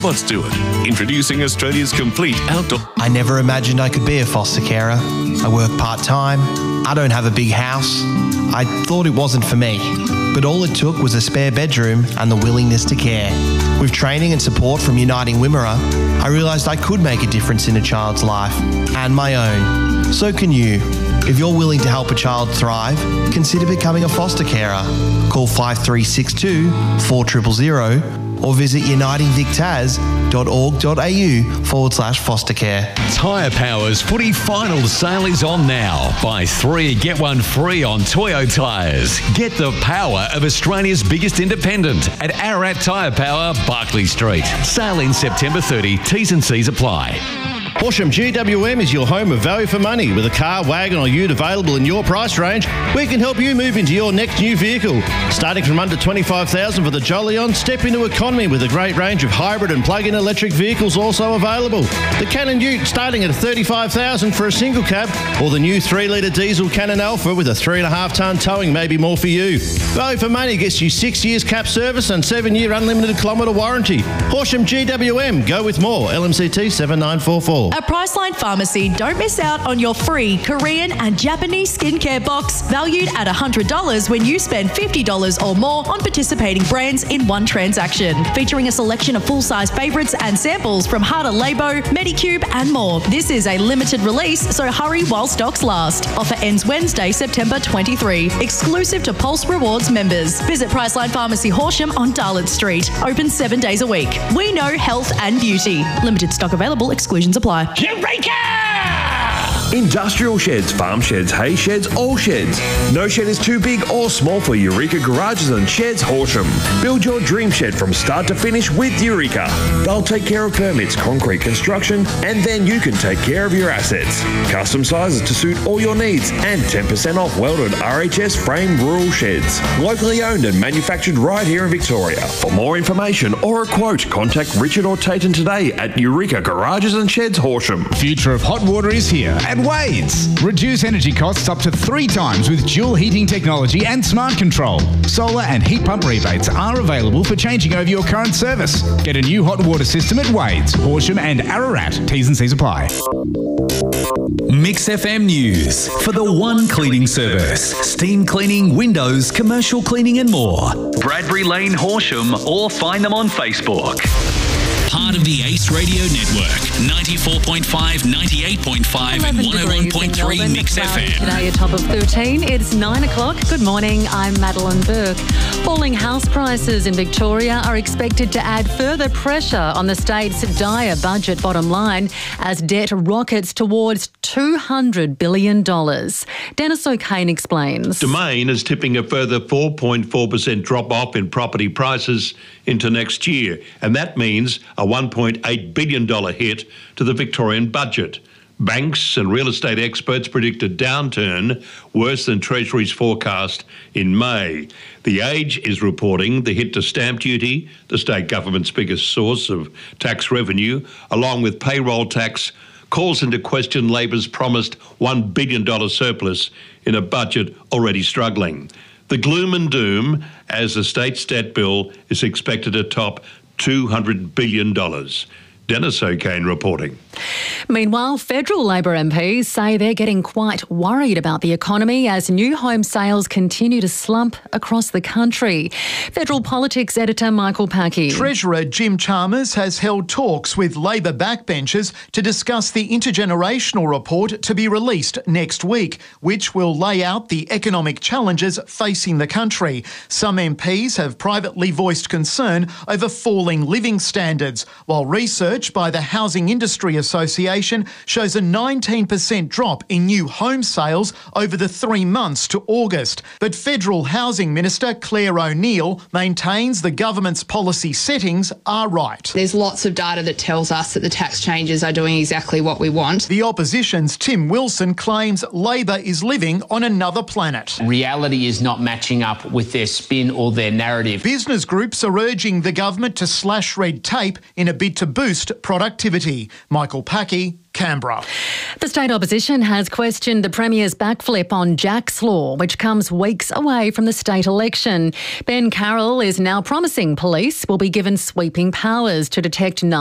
Let's do it. Introducing Australia's complete outdoor... I never imagined I could be a foster carer. I work part-time. I don't have a big house. I thought it wasn't for me. But all it took was a spare bedroom and the willingness to care. With training and support from Uniting Wimmera, I realised I could make a difference in a child's life and my own. So can you. If you're willing to help a child thrive, consider becoming a foster carer. Call 5362 4000 or visit unitingvictaz.org.au/fostercare. Tyre Power's footy final sale is on now. Buy 3, get 1 free on Toyo tyres. Get the power of Australia's biggest independent at Ararat Tyre Power, Barclay Street. Sale in September 30. T's and C's apply. Horsham GWM is your home of value for money. With a car, wagon or ute available in your price range, we can help you move into your next new vehicle. Starting from under $25,000 for the Jolyon, step into economy with a great range of hybrid and plug-in electric vehicles also available. The Cannon Ute starting at $35,000 for a single cab, or the new 3-litre diesel Cannon Alpha with a 3.5-tonne towing may be more for you. Value for money gets you 6 years cap service and 7-year unlimited kilometre warranty. Horsham GWM, go with more. LMCT 7944. At Priceline Pharmacy, don't miss out on your free Korean and Japanese skincare box valued at $100 when you spend $50 or more on participating brands in one transaction. Featuring a selection of full-size favourites and samples from Harder Labo, Medicube and more. This is a limited release, so hurry while stocks last. Offer ends Wednesday, September 23. Exclusive to Pulse Rewards members. Visit Priceline Pharmacy Horsham on Darlot Street. Open 7 days a week. We know health and beauty. Limited stock available. Exclusions apply. Eureka! Industrial sheds, farm sheds, hay sheds, all sheds. No shed is too big or small for Eureka Garages and Sheds Horsham. Build your dream shed from start to finish with Eureka. They'll take care of permits, concrete construction, and then you can take care of your assets. Custom sizes to suit all your needs and 10% off welded RHS frame rural sheds. Locally owned and manufactured right here in Victoria. For more information or a quote, contact Richard or Tayton today at Eureka Garages and Sheds Horsham. Future of hot water is here at Wade's. Reduce energy costs up to 3 times with dual heating technology and smart control. Solar and heat pump rebates are available for changing over your current service. Get a new hot water system at Wade's, Horsham and Ararat. T's and C's apply. Mix FM News for the One Cleaning Service. Steam cleaning, windows, commercial cleaning and more. Bradbury Lane, Horsham, or find them on Facebook. Part of the Ace Radio Network, 94.5, 98.5 and 101.3 Mix FM. Today a top of 13. It's 9 o'clock. Good morning. I'm Madeline Burke. Falling house prices in Victoria are expected to add further pressure on the state's dire budget bottom line as debt rockets towards $200 billion. Dennis O'Kane explains. Domain is tipping a further 4.4% drop-off in property prices into next year, and that means a $1.8 billion hit to the Victorian budget. Banks and real estate experts predict a downturn worse than Treasury's forecast in May. The Age is reporting the hit to stamp duty, the state government's biggest source of tax revenue, along with payroll tax, calls into question Labor's promised $1 billion surplus in a budget already struggling. The gloom and doom as the state's debt bill is expected to top $200 billion. Dennis O'Kane reporting. Meanwhile, federal Labor MPs say they're getting quite worried about the economy as new home sales continue to slump across the country. Federal politics editor Michael Packey. Treasurer Jim Chalmers has held talks with Labor backbenchers to discuss the intergenerational report to be released next week, which will lay out the economic challenges facing the country. Some MPs have privately voiced concern over falling living standards, while research by the Housing Industry Association shows a 19% drop in new home sales over the 3 months to August. But Federal Housing Minister Claire O'Neill maintains the government's policy settings are right. There's lots of data that tells us that the tax changes are doing exactly what we want. The opposition's Tim Wilson claims Labor is living on another planet. Reality is not matching up with their spin or their narrative. Business groups are urging the government to slash red tape in a bid to boost boost productivity. Michael Packey, Canberra. The state opposition has questioned the Premier's backflip on Jack's Law, which comes weeks away from the state election. Ben Carroll is now promising police will be given sweeping powers to detect